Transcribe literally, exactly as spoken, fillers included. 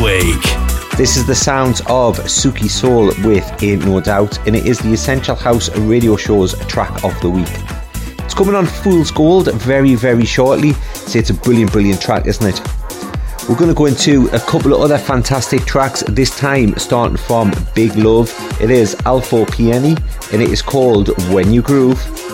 week. This is the sounds of Suki Soul with Ain't No Doubt, and it is the Essential House Radio Show's track of the week. It's coming on Fool's Gold very, very shortly, so it's a brilliant, brilliant track, isn't it? We're going to go into a couple of other fantastic tracks, this time starting from Big Love. It is Alpha Pieni, and it is called When You Groove.